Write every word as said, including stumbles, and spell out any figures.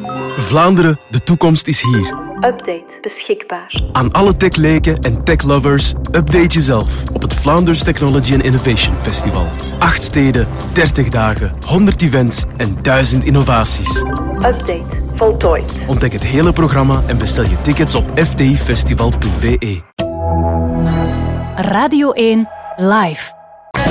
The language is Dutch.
Vlaanderen, de toekomst is hier. Update beschikbaar. Aan alle techleken en techlovers, update jezelf op het Vlaanders Technology and Innovation Festival. Acht steden, dertig dagen, honderd events en duizend innovaties. Update voltooid. Ontdek het hele programma en bestel je tickets op f t i festival punt b e. Radio één Live.